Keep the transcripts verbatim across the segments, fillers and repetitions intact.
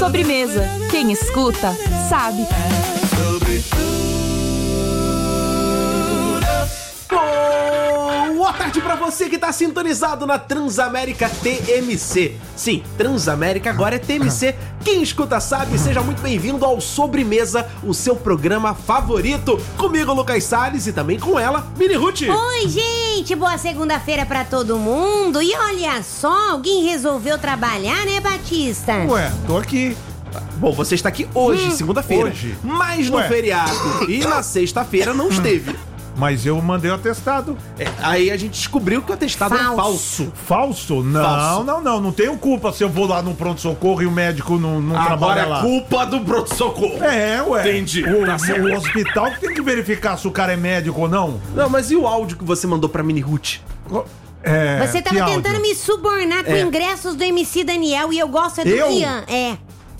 Sobremesa. Quem escuta, sabe. Boa tarde pra você que tá sintonizado na Transamérica T M C. Sim, Transamérica agora é T M C. Quem escuta sabe, seja muito bem-vindo ao Sobremesa, o seu programa favorito. Comigo, Lucas Salles, e também com ela, Mini Ruth. Oi, gente, boa segunda-feira pra todo mundo. E olha só, alguém resolveu trabalhar, né, Batista? Ué, tô aqui. Bom, você está aqui hoje, Hum. segunda-feira. Hoje. Mas no Ué. feriado e na sexta-feira não esteve. Mas eu mandei o atestado. É, aí a gente descobriu que o atestado Falso. é falso. Falso? Não, Falso. não, não. Não tenho culpa se eu vou lá no pronto-socorro e o médico não, não Agora trabalha é lá. culpa do pronto-socorro. É, ué. Entendi. O, Tá certo. o hospital que tem que verificar se o cara é médico ou não. Não, mas e o áudio que você mandou pra Mini Ruth? É, Você que tava áudio? tentando me subornar com É. ingressos do M C Daniel e eu gosto é do Eu? Ian. É.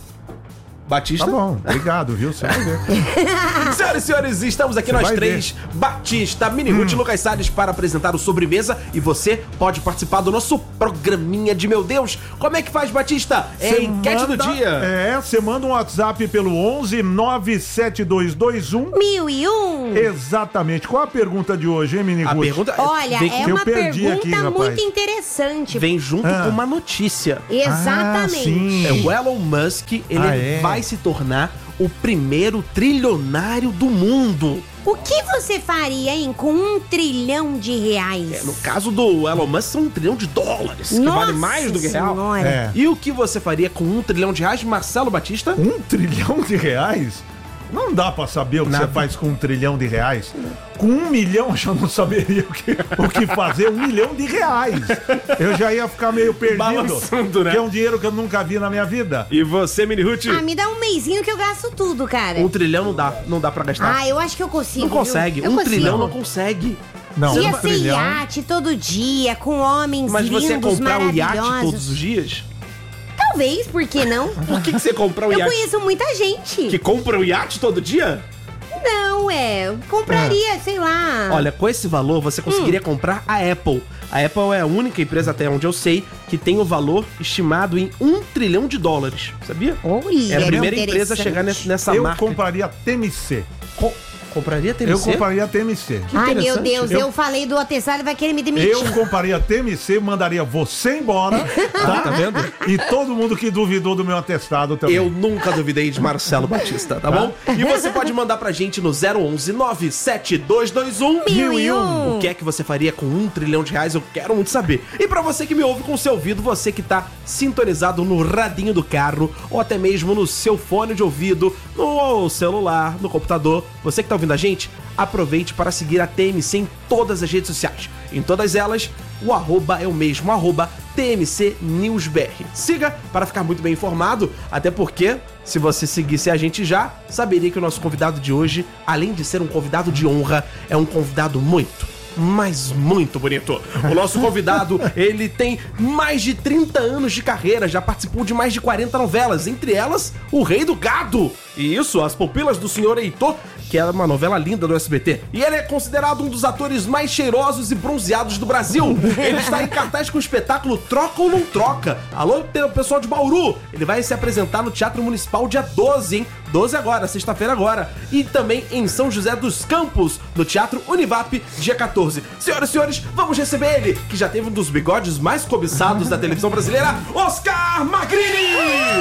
Batista? Tá bom, obrigado, viu? Você vai ver. Senhoras e senhores, estamos aqui Você nós vai três, Batista, Mini Ruth e Lucas Salles, para apresentar o Sobremesa. E você pode participar do nosso programinha de meu Deus. Como é que faz, Batista? É a Cê enquete manda- do dia. É, você manda um WhatsApp pelo onze nove sete dois dois um. Mil e um. Exatamente. Qual a pergunta de hoje, hein, Mini A Ruth? pergunta Olha, vem, é eu uma perdi pergunta aqui, rapaz. muito interessante. vem junto Ah. com uma notícia. Exatamente. Ah, sim. É, o Elon Musk, ele Ah, é? vai se tornar o primeiro trilionário do mundo. O que você faria, hein, com um trilhão de reais? É, no caso do Elon Musk, são um trilhão de dólares, que Nossa vale mais do que real. Senhora. É. E o que você faria com um trilhão de reais, Marcelo Batista? Um trilhão de reais? Não dá pra saber o que Nada. você faz com um trilhão de reais. Com um milhão eu já não saberia o que, o que fazer. Um milhão de reais. Eu já ia ficar meio perdido. Balançando, né? Que é um dinheiro que eu nunca vi na minha vida. E você, Mini Ruth? Ah, me dá um mêsinho que eu gasto tudo, cara. Um trilhão não dá, não dá pra gastar. Ah, eu acho que eu consigo. não viu? consegue, Eu um consigo. trilhão não consegue. Não, Ia um ser trilhão. iate todo dia, com homens Mas lindos, você comprar um iate maravilhosos. todos os dias? Talvez, por que não? Por que, que você comprar um Eu iate? conheço muita gente. Que compra um iate todo dia? Não, é. Eu compraria, sei lá. Olha, com esse valor você conseguiria Hum. comprar a Apple. A Apple é a única empresa, até onde eu sei, que tem o valor estimado em um trilhão de dólares. Sabia? Olha, É a primeira interessante. empresa a chegar nessa, nessa Eu marca. compraria T M C. Co- compraria T M C? Eu compraria T M C. Que Ai, meu interessante. Deus, eu... Eu- falei do atestado e vai querer me demitir. Eu compraria T M C, mandaria você embora, Ah, tá vendo? e todo mundo que duvidou do meu atestado também. Eu nunca duvidei de Marcelo Batista, tá bom? E você pode mandar pra gente no zero onze nove sete dois dois um Mil e um. O que é que você faria com um trilhão de reais? Eu quero muito saber. E pra você que me ouve com o seu ouvido, você que tá sintonizado no radinho do carro, ou até mesmo no seu fone de ouvido, no celular, no computador, você que tá ouvindo a gente, aproveite para seguir a T M C em todas as redes sociais. Em todas elas, o arroba é o mesmo, arroba T M C News B R. Siga para ficar muito bem informado, até porque, se você seguisse a gente já, saberia que o nosso convidado de hoje, além de ser um convidado de honra, é um convidado muito, mas muito bonito. O nosso convidado, ele tem mais de trinta anos de carreira, já participou de mais de quarenta novelas, entre elas, O Rei do Gado. E isso, As Pupilas do Senhor Heitor, que é uma novela linda do S B T. E ele é considerado um dos atores mais cheirosos e bronzeados do Brasil. Ele está em cartaz com o espetáculo Troca ou Não Troca. Alô, pessoal de Bauru. Ele vai se apresentar no Teatro Municipal dia doze, hein? doze agora, sexta-feira agora. E também em São José dos Campos, no Teatro Univap, dia quatorze. Senhoras e senhores, vamos receber ele, que já teve um dos bigodes mais cobiçados da televisão brasileira, Oscar Magrini!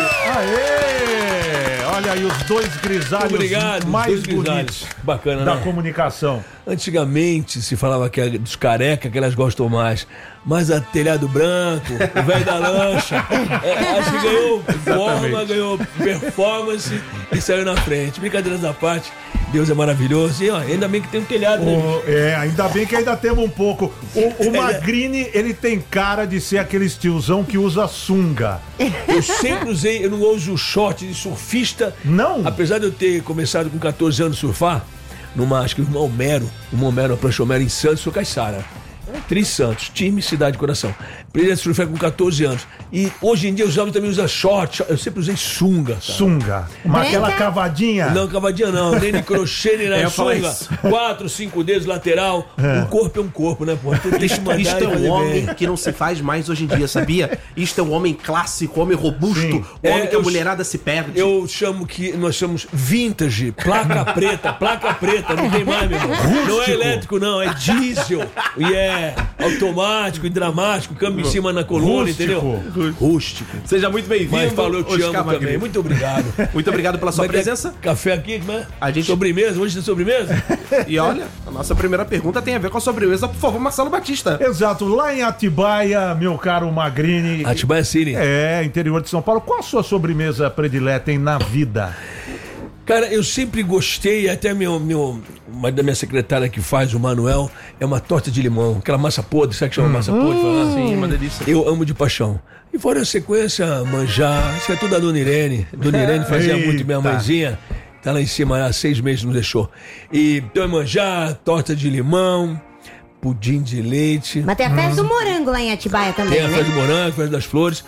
Aê! Olha aí os dois grisalhos Obrigado, mais dois bonitos grisalhos. Bacana, da né? comunicação. Antigamente se falava que é dos careca que elas gostam mais. Mas a telhado branco, o velho da lancha, é, acho que ganhou forma, Exatamente. ganhou performance e saiu na frente. Brincadeiras à parte, Deus é maravilhoso. E ó, ainda bem que tem um telhado, né? O- é, ainda bem que ainda temos um pouco. O, o Magrini, ele tem cara de ser aquele tiozão que usa sunga. Eu sempre usei, eu não uso short de surfista. Não? Apesar de eu ter começado com catorze anos a surfar, numa, acho que no Homero, uma Homero, uma prancha Homero em Santos, sou Caiçara. Tri Santos, time Cidade de Coração. Aprendi a surfar com catorze anos. E hoje em dia os jovens também usam short. Eu sempre usei sunga. Cara. Sunga. Uma, aquela cavadinha. Não, cavadinha não. Nem de crochê, nem na sunga. Quatro, cinco dedos lateral. É. Um corpo é um corpo, né, pô? Tem isto, que isto é um homem bem. Que não se faz mais hoje em dia, sabia? Isto é um homem clássico, homem robusto. Sim. O homem é, que a mulherada se perde. Eu chamo que nós chamamos vintage, placa preta, placa preta, não tem mais, meu irmão. Rústico. Não é elétrico, não, é diesel. E é automático e dramático, câmbio em cima na coluna, rústico. Entendeu? Rústico. Seja muito bem-vindo. Mas falou, eu te Oscar amo Magrini. Também. Muito obrigado. Muito obrigado pela sua presença. É café aqui, como é? A gente... Sobremesa, hoje tem sobremesa? E olha, a nossa primeira pergunta tem a ver com a sobremesa. Por favor, Marcelo Batista. Exato, lá em Atibaia, meu caro Magrini. Atibaia City. É, interior de São Paulo. Qual a sua sobremesa predileta, hein, na vida? Cara, eu sempre gostei, até meu, meu, uma da minha secretária que faz, o Manuel, é uma torta de limão, aquela massa podre, sabe que chama hum, massa podre? Hum, sim, uma delícia. Eu amo de paixão. E fora a sequência, manjar, isso é tudo da Dona Irene. Dona Irene fazia Eita. muito, minha mãezinha, tá lá em cima, há seis meses não deixou. E então é manjar, torta de limão, pudim de leite. Mas tem a festa hum. do morango lá em Atibaia também, Tem a né? festa do morango, a festa das flores.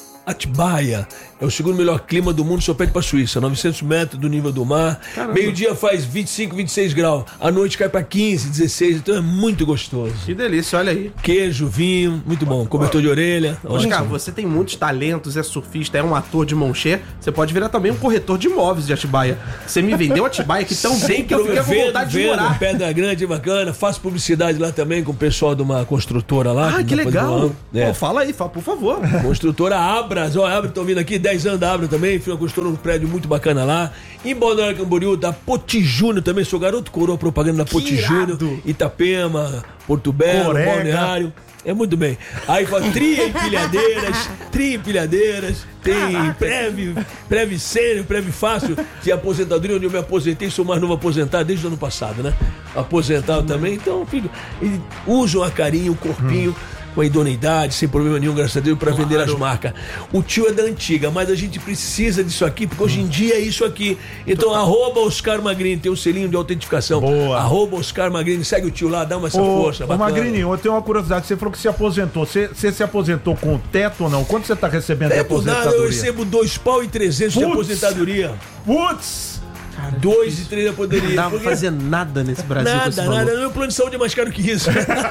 Atibaia é o segundo melhor clima do mundo, só perde pra Suíça, novecentos metros do nível do mar. Meio-dia faz vinte e cinco, vinte e seis graus, à noite cai pra quinze, dezesseis, então é muito gostoso. Que delícia, olha aí. Queijo, vinho, muito bom, cobertor de orelha. Oscar, você tem muitos talentos, é surfista, é um ator de Monchê, você pode virar também um corretor de imóveis de Atibaia. Você me vendeu Atibaia aqui tão bem que eu fiquei com vontade de morar. Pedra Grande, bacana, faço publicidade lá também com o pessoal de uma construtora lá. Ah, que legal. É. Pô, fala aí, fala, por favor. Construtora Abras, ó, Abra, estão vindo aqui, dez anos da Abra também, fui uma construtora, um prédio muito bacana lá. Em Balneário Camboriú, da Poti Júnior também, sou garoto coroa propaganda da Poti Júnior, Itapema, Porto Belo, Corega. Balneário. É muito bem. Aí fala tri empilhadeiras, tri empilhadeiras, tem preve, preve sênior, preve fácil, de aposentadoria, onde eu me aposentei, sou mais novo aposentado desde o ano passado, né? Aposentado também, então, filho, usam a carinho, o corpinho. Hum. Com a idoneidade, sem problema nenhum, graças a Deus, para claro. vender as marcas. O tio é da antiga, mas a gente precisa disso aqui, porque hoje em dia é isso aqui. Então, arroba Oscar Magrini, tem um selinho de autentificação. Boa. Arroba Oscar Magrini, segue o tio lá, dá uma essa ô, força. Ô Magrini, eu tenho uma curiosidade, você falou que se aposentou, você, você se aposentou com teto ou não? Quanto você está recebendo de aposentadoria? Nada, eu recebo dois pau e trezentos de aposentadoria. Putz! Cara, dois e três eu poderia. Não dá pra fazer nada nesse Brasil. Nada, nada. Meu plano de saúde é mais caro que isso.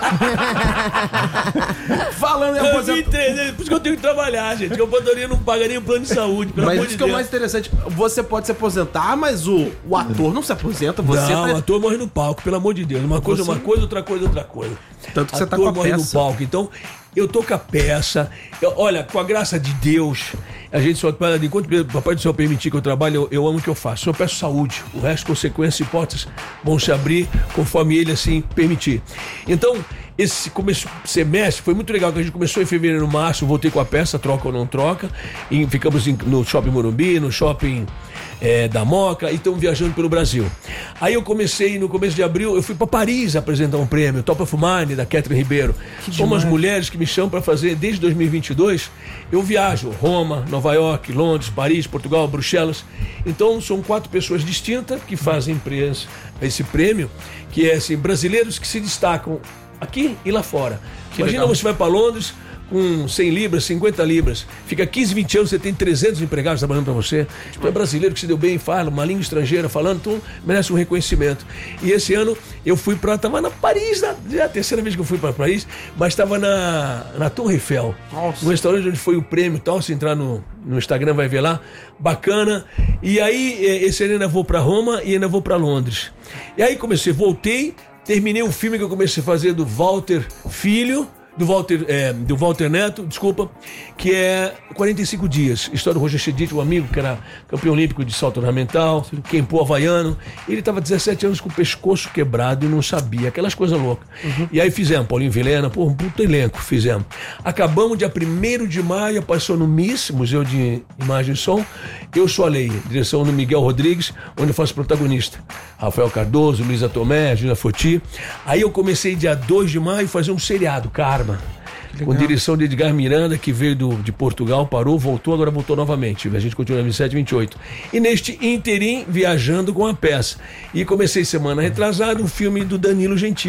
Falando em aposentadoria. Por isso que eu tenho que trabalhar, gente. Que a aposentadoria não paga nem o plano de saúde. Pelo mas amor isso de que é o mais interessante. Você pode se aposentar, mas o, o ator não se aposenta. Você não, tá... o ator morre no palco, pelo amor de Deus. Uma coisa é você... uma coisa, outra coisa é outra coisa. Tanto que você tá com a morre peça. no palco. Então, eu tô com a peça. Eu, olha, com a graça de Deus, a gente só pode, enquanto o Papai do Céu permitir que eu trabalhe, eu, eu amo o que eu faço. Eu peço saúde. O resto, consequências e hipóteses vão se abrir conforme ele assim permitir. Então, esse começo, semestre foi muito legal, que a gente começou em fevereiro, março, voltei com a peça, troca ou não troca, e ficamos em, no Shopping Morumbi, no Shopping é, da Moca, e estamos viajando pelo Brasil. Aí eu comecei, no começo de abril, eu fui para Paris apresentar um prêmio, Top of Mind, da Catherine Ribeiro. Que São umas mulheres que me chamam para fazer, desde dois mil e vinte e dois, eu viajo, Roma, Nova York, Londres, Paris, Portugal, Bruxelas. Então são quatro pessoas distintas que fazem empresa, esse prêmio, que é assim, brasileiros que se destacam aqui e lá fora. Que Imagina legal. Você vai para Londres com cem libras, cinquenta libras, fica quinze, vinte anos, você tem trezentos empregados trabalhando para você. Tu é brasileiro que se deu bem, fala uma língua estrangeira falando, então merece um reconhecimento. E esse ano eu fui para, tava na Paris, na, é a terceira vez que eu fui para Paris, mas estava na, na Torre Eiffel, Nossa. no restaurante onde foi o prêmio e tal. Se entrar no, no Instagram vai ver lá, bacana. E aí esse ano ainda vou para Roma e ainda vou para Londres. E aí comecei, voltei, terminei um filme que eu comecei a fazer do Walter Filho, do Walter, é, do Walter Neto, desculpa, que é quarenta e cinco dias. História do Roger Chedid, um amigo que era campeão olímpico de salto ornamental, quempô havaiano. Ele estava dezessete anos com o pescoço quebrado e não sabia, aquelas coisas loucas. Uhum. E aí fizemos, Paulinho Vilhena, pô, um puto elenco, fizemos. Acabamos dia primeiro de maio, passou no M I S, Museu de Imagem e Som. Eu Sou a Lei, direção do Miguel Rodrigues, onde eu faço protagonista. Rafael Cardoso, Luísa Tomé, Gina Foti. Aí eu comecei dia dois de maio a fazer um seriado, Karma. Legal. Com direção de Edgar Miranda, que veio do, de Portugal, parou, voltou, agora voltou novamente. A gente continua em vinte e sete, vinte e oito. E neste interim, viajando com a peça. E comecei semana retrasada um filme do Danilo Gentili.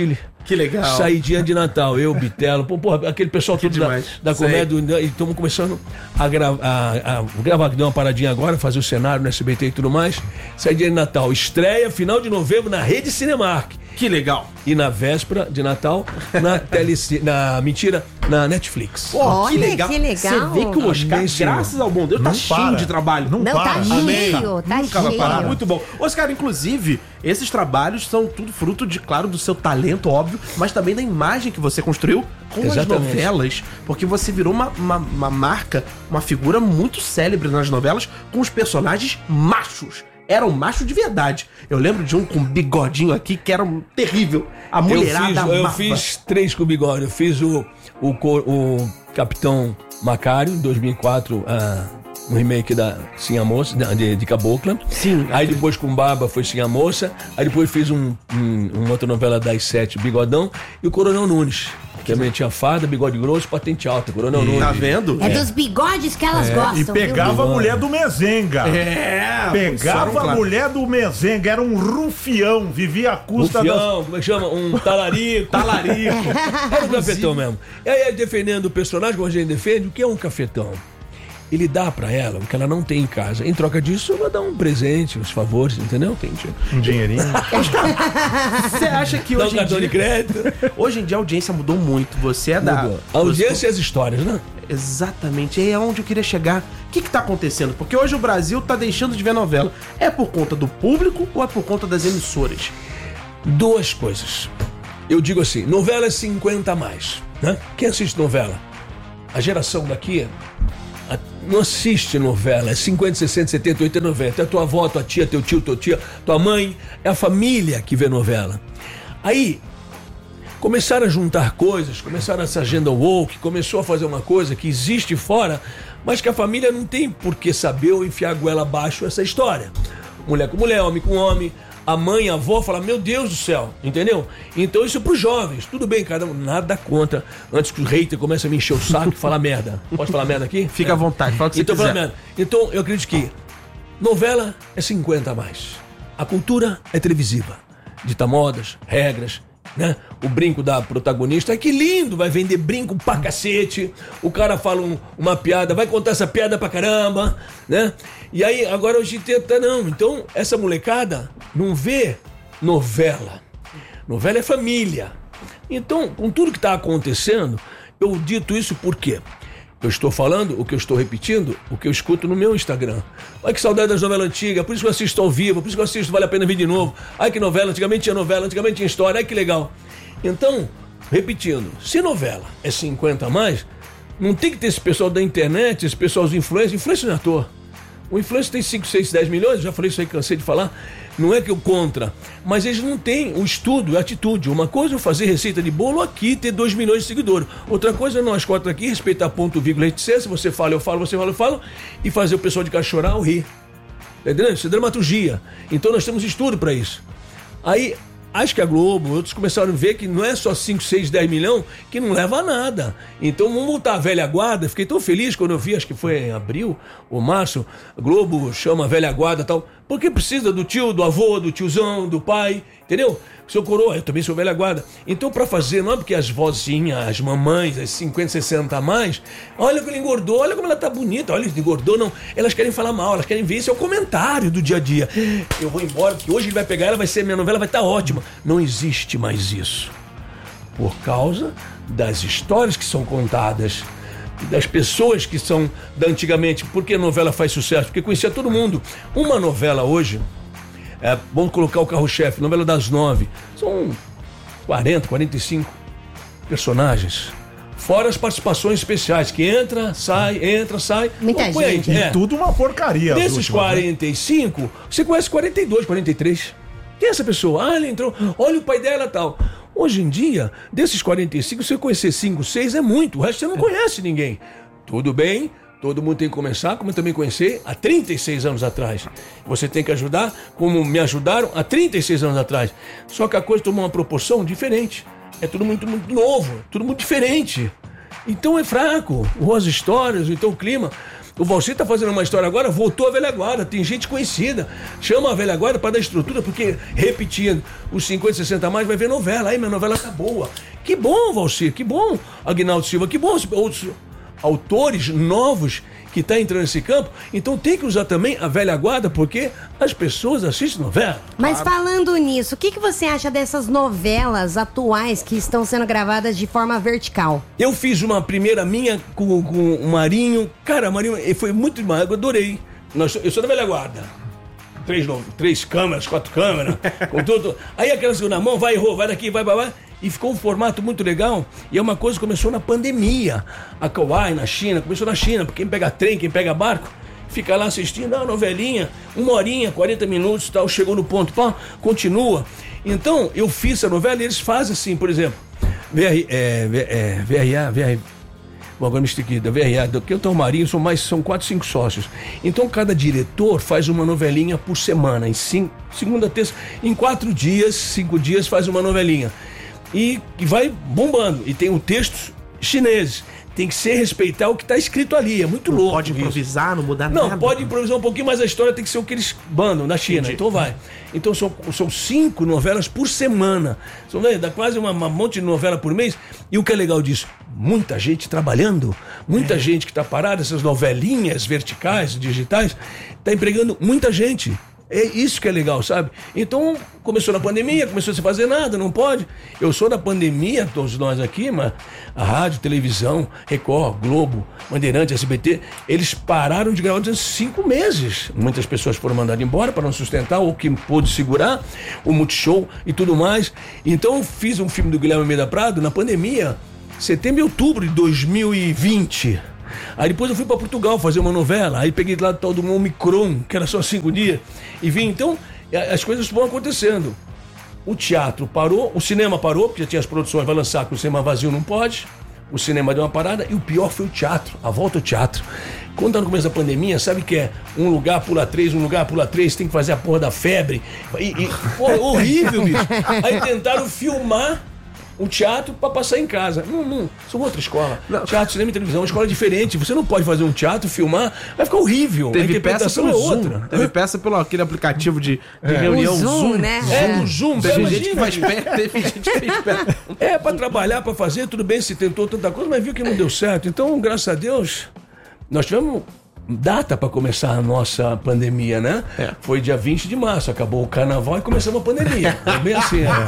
Que legal. Saidinha de Natal, eu, Bitelo, pô, porra, aquele pessoal Que todo da, demais. da Sei. comédia, e estamos começando a, gra a, a gravar, dar uma paradinha agora, fazer o cenário no S B T e tudo mais. Saidinha de Natal, estreia final de novembro na Rede Cinemark. Que legal. E na véspera de Natal, na teleci... na mentira, na Netflix. Pô, Olha, que legal. que legal. Você vê que o Oscar, Amém, Senhor. graças ao bom Deus, tá Não cheio para. de trabalho. Não Não, tá para. cheio, tá Nunca vai parar. cheio. Muito bom. Oscar, inclusive, esses trabalhos são tudo fruto de, claro, do seu talento, óbvio, mas também da imagem que você construiu com as Exatamente. novelas, porque você virou uma, uma, uma marca, uma figura muito célebre nas novelas com os personagens machos. Era um macho de verdade. Eu lembro de um com bigodinho aqui que era um terrível. A mulherada eu fiz, eu amava. fiz três com bigode. Eu fiz o, o, co- o Capitão Macário, em dois mil e quatro, ah, no remake da Sim a Moça, da- de, de Cabocla. Sim. Aí depois com Barba foi Sim a Moça. Aí depois fiz um, um- uma outra novela das sete, Bigodão. E o Coronel Nunes, que também tinha fada, bigode grosso, patente alta. Coronel Nunes. Tá vendo? É dos bigodes que elas gostam. E pegava a viu? mulher do Mezenga. É, Pegava funcionaram, a claro. mulher do Mezenga, era um rufião, vivia à custa das... Rufião, como é que chama? Um talarico. Talarico. Era um cafetão mesmo. E aí, defendendo o personagem, como a gente defende, o que é um cafetão? Ele dá pra ela o que ela não tem em casa. Em troca disso, ela dá um presente, uns favores, entendeu? Entendi. Um dinheirinho. Você acha que Dá um hoje em cartão de dia... crédito. Hoje em dia a audiência mudou muito. Você é da... Mudou. A audiência e as histórias, né? Exatamente, e é onde eu queria chegar. O que que tá acontecendo? Porque hoje o Brasil tá deixando de ver novela. É por conta do público ou é por conta das emissoras? Duas coisas. Eu digo assim, novela é cinquenta a mais, né? Quem assiste novela? A geração daqui a- não assiste novela, é cinquenta, sessenta, setenta, oitenta, noventa. É tua avó, tua tia, teu tio, tua tia, tua mãe. É a família que vê novela. Aí, começaram a juntar coisas, começaram essa agenda woke, começou a fazer uma coisa que existe fora, mas que a família não tem por que saber ou enfiar a goela abaixo essa história. Mulher com mulher, homem com homem, a mãe, a avó fala, meu Deus do céu, entendeu? Então isso é pros jovens, tudo bem, cada um, nada contra, antes que o hater comece a me encher o saco e falar merda. Pode falar merda aqui? Fica à vontade, fala o que você então, quiser. fala merda. Então eu acredito que novela é cinquenta a mais. A cultura é televisiva. Dita modas, regras, né? O brinco da protagonista, ai que lindo, vai vender brinco pra cacete. O cara fala um- uma piada, vai contar essa piada pra caramba, né? E aí, agora hoje tenta não. Então, essa molecada não vê novela. Novela é família. Então, com tudo que tá acontecendo, eu dito isso por quê? Eu estou falando o que eu estou repetindo, o que eu escuto no meu Instagram. Ai, que saudade das novelas antigas, por isso que eu assisto ao vivo, por isso que eu assisto Vale a Pena Ver de Novo. Ai, que novela, antigamente tinha novela, antigamente tinha história, ai, que legal. Então, repetindo, se novela é cinquenta a mais, não tem que ter esse pessoal da internet, esse pessoal dos influencers, influencer não é ator. O influencer tem cinco, seis, dez milhões, já falei isso aí, cansei de falar. Não é que eu contra, mas eles não têm o estudo, a atitude. Uma coisa é fazer receita de bolo aqui e ter dois milhões de seguidores. Outra coisa é nós quatro aqui, respeitar ponto, vírgula, etcétera. Se você fala, eu falo, você fala, eu falo, e fazer o pessoal de cá chorar ou rir. Tá entendendo? Isso é dramaturgia. Então nós temos estudo para isso. Aí, acho que a Globo, outros começaram a ver que não é só cinco, seis, dez milhões que não leva a nada. Então vamos voltar a velha guarda. Fiquei tão feliz quando eu vi, acho que foi em abril ou março, a Globo chama a velha guarda e tal. Porque precisa do tio, do avô, do tiozão, do pai, entendeu? Seu coroa, eu também sou velha guarda. Então pra fazer, não é porque as vozinhas, as mamães, as cinquenta, sessenta a mais, olha como ela engordou, olha como ela tá bonita, olha, engordou, não. Elas querem falar mal, elas querem ver, isso é o comentário do dia a dia. Eu vou embora, porque hoje ele vai pegar, ela vai ser, minha novela vai estar ótima. Não existe mais isso. Por causa das histórias que são contadas, das pessoas que são da antigamente. Por que a novela faz sucesso? Porque conhecia todo mundo. Uma novela hoje, é, vamos colocar o carro-chefe, novela das nove, são quarenta, quarenta e cinco personagens. Fora as participações especiais, que entra, sai, entra, sai. Muita Põe aí, gente. E é. tudo uma porcaria. as Desses últimas, né? quarenta e cinco, você conhece quarenta e dois, quarenta e três. Quem é essa pessoa? Ah, ele entrou. Olha o pai dela e tal. Hoje em dia, desses quarenta e cinco, você conhecer cinco, seis é muito. O resto você não conhece ninguém. Tudo bem, todo mundo tem que começar, como eu também conheci há trinta e seis anos atrás. Você tem que ajudar como me ajudaram há trinta e seis anos atrás. Só que a coisa tomou uma proporção diferente. É tudo muito, muito novo, tudo muito diferente. Então é fraco. Ou as histórias, ou então o clima. O Valci tá fazendo uma história agora, voltou a velha guarda, tem gente conhecida. Chama a velha guarda pra dar estrutura, porque, repetindo, os cinquenta, sessenta a mais vai ver novela. Aí minha novela tá boa. Que bom, Valci, que bom, Aguinaldo Silva, que bom outros autores novos que tá entrando nesse campo. Então tem que usar também a velha guarda, porque as pessoas assistem novela. Mas falando nisso, o que, que você acha dessas novelas atuais que estão sendo gravadas de forma vertical? Eu fiz uma primeira minha com, com o Marinho. Cara, Marinho, foi muito demais, eu adorei. Nós, eu sou da velha guarda. Três, três câmeras, quatro câmeras, com tudo. Aí aquela segunda mão, vai, errou, vai daqui, vai, vai, vai. E ficou um formato muito legal. E é uma coisa que começou na pandemia. A Kauai, na China, começou na China. Porque quem pega trem, quem pega barco, fica lá assistindo a novelinha, uma horinha, quarenta minutos, tal, chegou no ponto, pá, continua. Então, eu fiz a novela e eles fazem assim, por exemplo, V R, é, é, V R A, V R... Bom, agora me estiquei, da V R A, que eu tô Marinho, são mais, são quatro, cinco sócios. Então, cada diretor faz uma novelinha por semana, em cinco, segunda, terça, em quatro dias, cinco dias faz uma novelinha. E, e vai bombando. E tem um texto chinês. Tem que ser respeitar o que está escrito ali. É muito não louco. Pode improvisar, isso. Não mudar não, nada. Não, pode improvisar um pouquinho, mas a história tem que ser o que eles mandam na China. Entendi. Então vai. Então são, são cinco novelas por semana. São, dá quase uma, uma monte de novela por mês. E o que é legal disso? Muita gente trabalhando. Muita é. gente que está parada, essas novelinhas verticais, digitais, está empregando muita gente. É isso que é legal, sabe? Então, começou na pandemia, começou a se fazer nada, não pode. Eu sou da pandemia, todos nós aqui, mas a rádio, televisão, Record, Globo, Bandeirante, S B T, eles pararam de gravar durante cinco meses. Muitas pessoas foram mandadas embora para não sustentar, ou que pôde segurar, o Multishow e tudo mais. Então, fiz um filme do Guilherme Almeida Prado na pandemia, setembro e outubro de dois mil e vinte. Aí depois eu fui pra Portugal fazer uma novela. Aí peguei lá tal do Omicron, que era só cinco dias, e vim. Então, as coisas vão acontecendo. O teatro parou, o cinema parou, porque já tinha as produções, vai lançar com o cinema vazio, não pode. O cinema deu uma parada, e o pior foi o teatro, a volta ao teatro. Quando tá no começo da pandemia, sabe que é um lugar pula três, um lugar pula três, tem que fazer a porra da febre. E, e pô, horrível, bicho. Aí tentaram filmar um teatro pra passar em casa. Não, não, são outra escola. Não. Teatro, cinema e televisão é uma escola diferente. Você não pode fazer um teatro, filmar, vai ficar horrível. Teve a interpretação peça é Zoom. outra. Teve peça pelo aquele aplicativo de, de é. reunião o Zoom, Zoom, né? É, o Zoom. Teve imagina, gente que faz perto, teve gente que fez perto. É, pra trabalhar, pra fazer, tudo bem, se tentou tanta coisa, mas viu que não deu certo. Então, graças a Deus, nós tivemos data para começar a nossa pandemia, né? É. Foi dia vinte de março, acabou o carnaval e começamos a pandemia. É bem assim, né?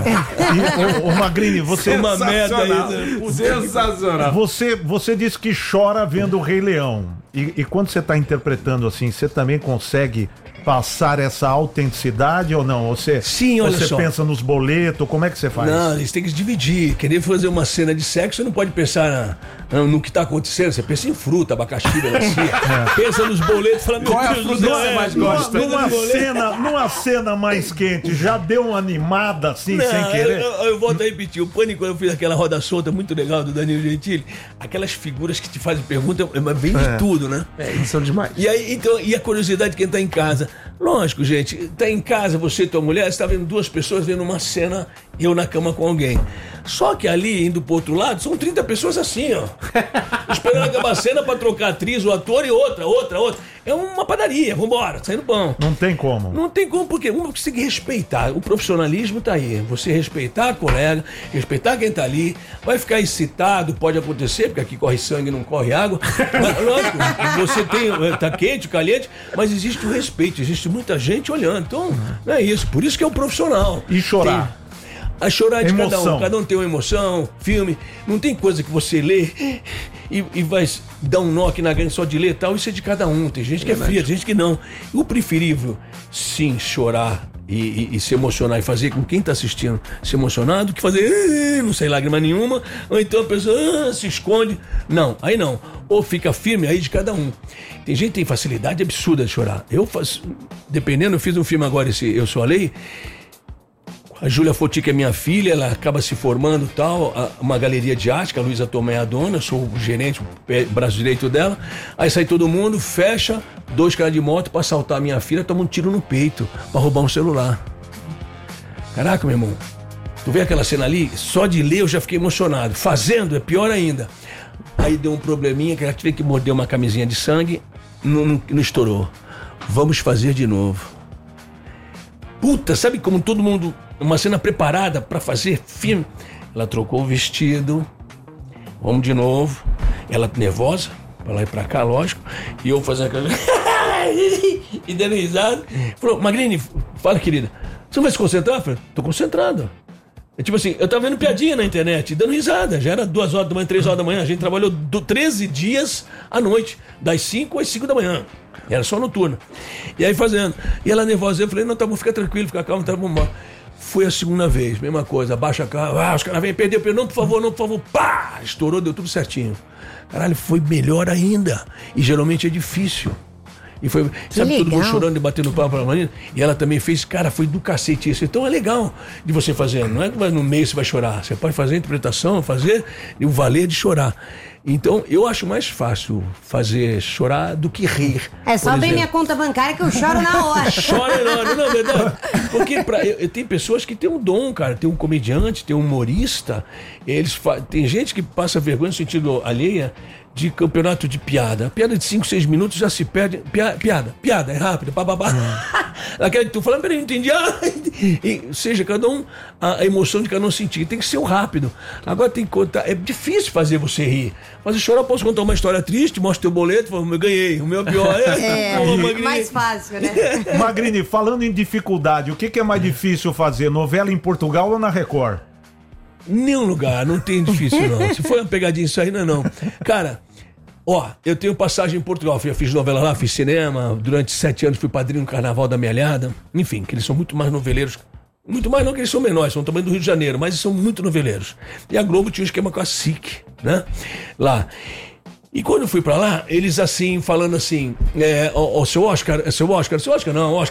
E, ô, ô Magrini, você... Uma meta aí. Né? Sensacional. Você, você disse que chora vendo o Rei Leão. E, e quando você está interpretando assim, você também consegue passar essa autenticidade ou não? Você, Sim, olha você só. pensa nos boletos, como é que você faz? Não, eles têm que se dividir. Querer fazer uma cena de sexo, você não pode pensar na, no que está acontecendo. Você pensa em fruta, abacaxi, melancia. É. Pensa nos boletos, fala, meu qual é a Deus fruta do que céu, você mais gosta? Numa, numa, cena, numa cena mais quente, já deu uma animada assim, não, sem querer? Eu, eu, eu volto a repetir. O Pânico, eu fiz aquela roda solta muito legal do Danilo Gentili. Aquelas figuras que te fazem pergunta, vem de É. tudo, né? É, eles são demais. E aí, então, e a curiosidade de quem tá em casa. Lógico, gente, tá em casa, você e tua mulher, você tá vendo duas pessoas vendo uma cena, eu na cama com alguém. Só que ali, indo pro outro lado, são trinta pessoas assim, ó. Esperando acabar a cena pra trocar a atriz, o ator e outra, outra, outra. É uma padaria, vambora, saindo pão. Não tem como. Não tem como, porque um tem que respeitar. O profissionalismo tá aí. Você respeitar a colega, respeitar quem tá ali, vai ficar excitado, pode acontecer, porque aqui corre sangue, não corre água. Mas, lógico, você tem, tá quente, caliente, mas existe o respeito, existe muita gente olhando. Então, não é isso. Por isso que é o profissional. E chorar? Tem, a chorar de emoção. cada um. Cada um tem uma emoção, filme. Não tem coisa que você lê e, e vai dar um nó aqui na garganta só de ler e tal. Isso é de cada um. Tem gente que é fria, tem gente que não. O preferível, sim, chorar e, e, e se emocionar e fazer com quem tá assistindo se emocionar do que fazer, não sei, lágrima nenhuma. Ou então a pessoa ah, se esconde. Não, aí não. Ou fica firme, aí de cada um. Tem gente que tem facilidade absurda de chorar. Eu faço, dependendo, eu fiz um filme agora, esse Eu Sou a Lei. A Júlia Foti, que é minha filha, ela acaba se formando e tal, a, uma galeria de arte, que a Luísa Tomé é a dona, sou o gerente, o pé, braço direito dela. Aí sai todo mundo, fecha, dois caras de moto pra assaltar a minha filha, toma um tiro no peito, pra roubar um celular. Caraca, meu irmão, tu vê aquela cena ali? Só de ler eu já fiquei emocionado. Fazendo é pior ainda. Aí deu um probleminha, que ela tive que morder uma camisinha de sangue, não, não, não estourou. Vamos fazer de novo. Puta, sabe como todo mundo, uma cena preparada pra fazer filme? Ela trocou o vestido, vamos de novo. Ela nervosa, pra lá e pra cá, lógico. E eu fazendo aquela... e dando risada. Falou, Magrini, fala, querida, você não vai se concentrar? Eu falei, tô concentrado. É tipo assim, eu tava vendo piadinha na internet, dando risada. Já era duas horas da manhã, três horas da manhã. A gente trabalhou do treze dias à noite, das cinco às cinco da manhã. Era só noturna. E aí fazendo. E ela nervosa, eu falei, não, tá bom, fica tranquilo, fica calmo, tá bom. Foi a segunda vez, mesma coisa, abaixa a cara, ah, os caras vêm, perdeu, perdeu, não, por favor, não, por favor, pá! Estourou, deu tudo certinho. Caralho, foi melhor ainda. E geralmente é difícil. E foi, que sabe, legal. todo mundo chorando e batendo palma pra Marina. E ela também fez, cara, foi do cacete isso. Então é legal de você fazer. Não é que no meio você vai chorar. Você pode fazer a interpretação, fazer e o valer de chorar. Então eu acho mais fácil fazer chorar do que rir. É só bem minha conta bancária que eu choro na hora. Chora enorme, não, verdade. Porque pra, eu, eu, tem pessoas que tem um dom, cara. Tem um comediante, tem um humorista. Eles fa... Tem gente que passa vergonha no sentido alheia de campeonato de piada. A piada de cinco, seis minutos já se perde. Pia, piada, piada, é rápida, bababá. Aquela que tu falando, peraí, não entendi. Ah, e, seja, cada um, a, a emoção de cada um sentir. Tem que ser o rápido. Agora tem que contar. É difícil fazer você rir. Fazer chorar, eu posso contar uma história triste, mostra teu boleto, falo, eu ganhei. O meu é pior. É, é Pô, mais fácil, né? Magrini, falando em dificuldade, o que, que é mais difícil fazer? Novela em Portugal ou na Record? Nenhum lugar, não tem difícil não. Se for uma pegadinha isso aí, não é não. Cara, ó, eu tenho passagem em Portugal, eu fiz novela lá, fiz cinema, durante sete anos fui padrinho no Carnaval da Mealhada. Enfim, que eles são muito mais noveleiros. Muito mais não que eles são menores, são também do Rio de Janeiro, mas eles são muito noveleiros. E a Globo tinha um esquema com a S I C, né? Lá. E quando eu fui pra lá, eles assim, falando assim, é, ó, ó, seu Oscar, seu Oscar, seu Oscar não, Oscar.